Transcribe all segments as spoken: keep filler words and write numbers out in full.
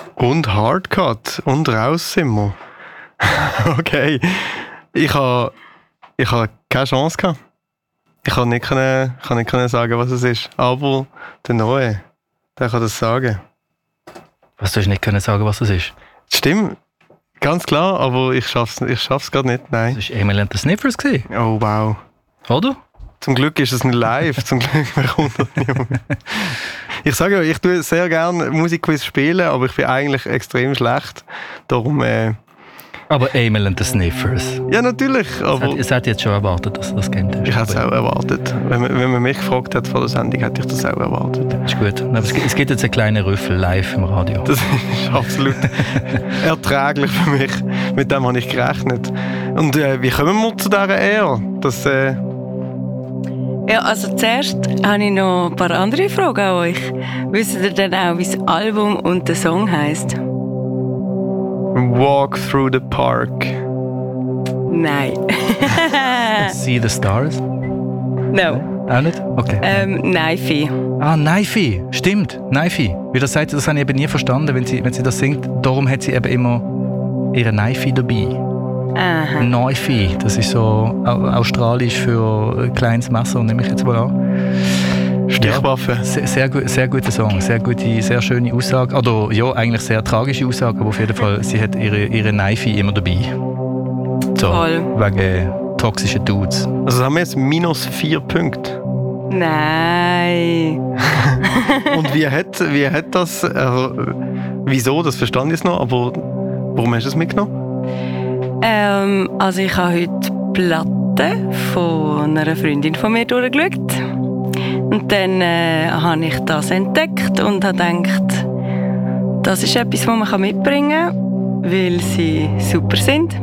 Und Hardcut. Und raus sind wir. Okay. Ich habe ich ha keine Chance gehabt. Ich kann nicht, können, kann nicht können sagen, was es ist. Aber der Neue, der kann das sagen. Was, du hast nicht können sagen, was es ist? Stimmt. Ganz klar, aber ich schaff's, ich schaff's gerade nicht, nein. Das war Emil and the Sniffers. Oh, wow. Oder? Zum Glück ist es nicht live, zum Glück bekommt das niemand. Ich sage ja, ich tue sehr gerne Musikquiz spielen, aber ich bin eigentlich extrem schlecht. Darum, äh, aber Emil and the Sniffers. Ja, natürlich. Aber es hat jetzt schon erwartet, dass du das kennt. Ich hätte es auch erwartet. Wenn man, wenn man mich gefragt hat vor der Sendung, hätte ich das auch erwartet. Das ist gut. Aber es, es gibt jetzt einen kleinen Rüffel live im Radio. Das ist absolut erträglich für mich. Mit dem habe ich gerechnet. Und äh, wie kommen wir zu dieser Ehre? Das, äh ja, also zuerst habe ich noch ein paar andere Fragen an euch. Wisst ihr denn auch, wie das Album und der Song heisst? Walk Through the Park. Nein. See the Stars? No. Auch nicht? Okay. Ähm, Knifey. Ah, Knifey. Stimmt, Knifey. Wie das sagt, das habe ich eben nie verstanden, wenn sie, wenn sie das singt. Darum hat sie eben immer ihre Knifey dabei. Aha. Knifey, das ist so australisch für kleines Messer, nehme ich jetzt mal an. Stichwaffe. Ja, sehr, sehr, gut, sehr guter Song, sehr gute, sehr schöne Aussage. Oder ja, eigentlich sehr tragische Aussage, aber auf jeden Fall, sie hat ihre, ihre Knifey immer dabei. So, Toll. Wegen toxischen Dudes. Also haben wir jetzt minus vier Punkte. Nein. Und wie hat, wie hat das, also, wieso, das verstand ich jetzt noch, aber warum hast du es mitgenommen? Ähm, also ich habe heute die Platte von einer Freundin von mir durchgeschaut. Und dann äh, habe ich das entdeckt und habe gedacht, das ist etwas, was man mitbringen kann, weil sie super sind.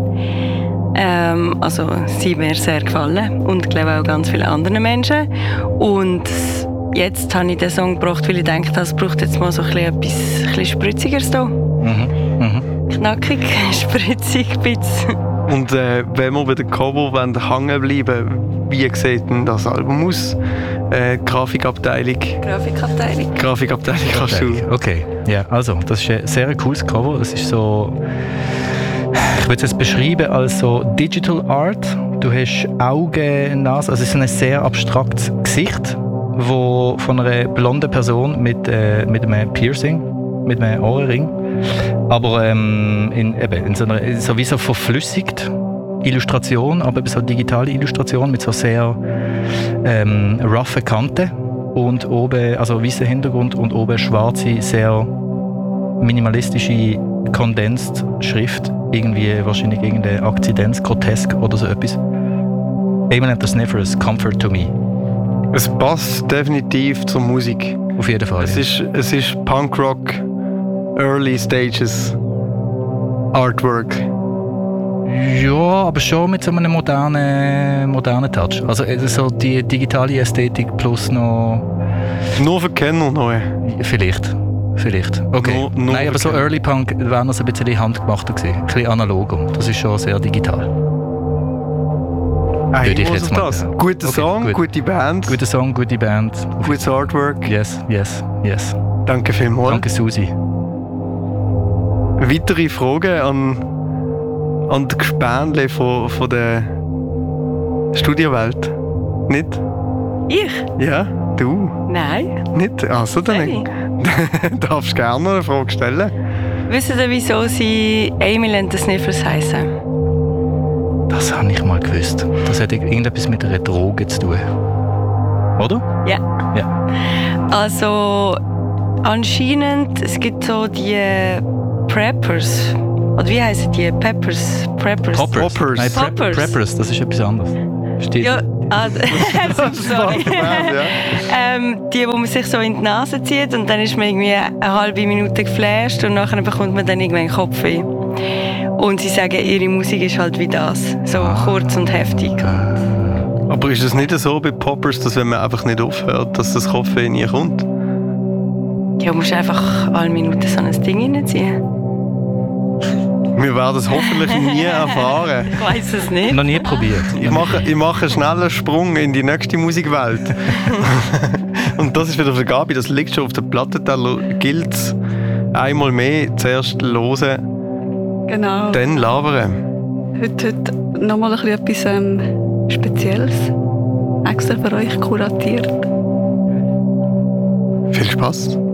Ähm, also sie mir sehr gefallen und ich glaube auch ganz vielen anderen Menschen. Und jetzt habe ich den Song gebracht, weil ich denke, es braucht jetzt mal so ein bisschen etwas ein bisschen Spritzigeres hier. Mhm. Mhm. Knackig, spritzig, bisschen. Und äh, wenn wir bei den Cover hängen bleiben, wie sieht denn das Album aus? Äh, Grafikabteilung. Grafikabteilung. Grafikabteilung kannst du. Okay, ja, also das ist ein sehr cooles Cover. Es ist so, ich würde es jetzt beschreiben als so Digital Art. Du hast Augen, Nase, also es ist ein sehr abstraktes Gesicht, wo von einer blonden Person mit, äh, mit einem Piercing, mit einem Ohrenring, aber ähm, in, eben, in so einer sowieso verflüssigt Illustration, aber eben so digitale Illustration mit so sehr ähm, roughen Kanten und oben, also weißer Hintergrund und oben schwarze, sehr minimalistische Condensed Schrift, irgendwie wahrscheinlich irgendeine Akzidenz, grotesk oder so etwas. Emil and the Sniffers, Comfort to Me. Es passt definitiv zur Musik. Auf jeden Fall. Es ja. ist, es ist Punkrock, Early Stages, Artwork. Ja, aber schon mit so einem modernen, modernen Touch. Also so die digitale Ästhetik plus noch... Nur für Kenner neu. Vielleicht. Vielleicht. Okay. Nur, nur Nein, aber so Early Punk wäre das ein bisschen handgemachter gewesen. Ein bisschen analoger. Das ist schon sehr digital. Würde ich jetzt mal das. sagen. Guter Okay, Song, gut. gute Band. Guter Song, gute Band. Gutes Artwork. Yes, yes, yes. Danke vielmals. Danke, Susi. Weitere Fragen an, an die Gespänle von, von der Studiowelt? Nicht? Ich? Ja, du? Nein. Nicht? Also dann Nein. darfst du gerne noch eine Frage stellen. Wisst ihr, wieso sie Emil and the Sniffers heißen? Das habe ich mal gewusst. Das hat irgendetwas mit einer Droge zu tun. Oder? Ja. Ja. Also anscheinend, es gibt so die Preppers. Oder wie heißen die? Peppers? Preppers? Poppers. Poppers. Nein, Pre- Poppers. Preppers, das ist etwas anderes. Steht. Ja, ah, sorry. Ja. ähm, die, wo man sich so in die Nase zieht und dann ist man irgendwie eine halbe Minute geflasht und nachher bekommt man dann irgendwann Kopfweh. Und sie sagen, ihre Musik ist halt wie das, so Ah. kurz und heftig. Aber ist es nicht so bei Poppers, dass wenn man einfach nicht aufhört, dass das Koffein nie kommt? Ja, du musst einfach alle Minuten so ein Ding reinziehen. Wir werden es hoffentlich nie erfahren. Ich weiss es nicht. Noch nie probiert. Ich mache, ich mache einen schnellen Sprung in die nächste Musikwelt. Und das ist wieder für Gabi, das liegt schon auf der Platte, da gilt es einmal mehr zuerst hören, Genau. dann labern. Heute, heute nochmal ein bisschen etwas ähm, Spezielles. Extra für euch kuratiert. Viel Spaß.